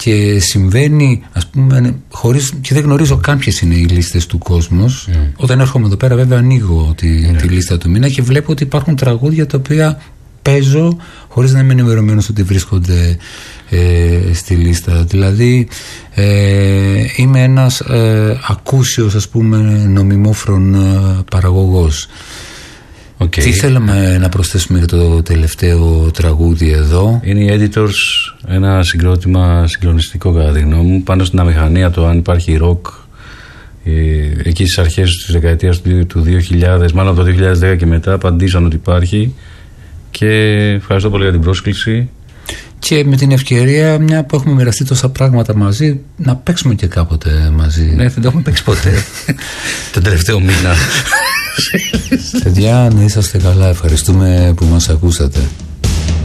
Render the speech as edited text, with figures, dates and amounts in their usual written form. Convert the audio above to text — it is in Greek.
Και συμβαίνει, ας πούμε, και δεν γνωρίζω καν ποιες είναι οι λίστες του κόσμου. Όταν έρχομαι εδώ πέρα, βέβαια, ανοίγω τη λίστα του μήνα και βλέπω ότι υπάρχουν τραγούδια τα οποία παίζω χωρίς να είμαι ενημερωμένος ότι βρίσκονται στη λίστα. Δηλαδή, είμαι ένας ακούσιος, ας πούμε, νομιμόφρον παραγωγός. Τι θέλαμε να προσθέσουμε για το τελευταίο τραγούδι εδώ? Είναι οι Editors, ένα συγκρότημα συγκλονιστικό κατά τη γνώμη μου, πάνω στην αμηχανία, το αν υπάρχει ροκ εκεί στις αρχές της δεκαετίας του 2000, μάλλον από το 2010 και μετά απαντήσαν ότι υπάρχει, και ευχαριστώ πολύ για την πρόσκληση. Και με την ευκαιρία, μια που έχουμε μοιραστεί τόσα πράγματα μαζί, να παίξουμε και κάποτε μαζί. Ναι, δεν το έχουμε παίξει ποτέ τον τελευταίο μήνα. Παιδιά, να είσαστε καλά, ευχαριστούμε που μας ακούσατε.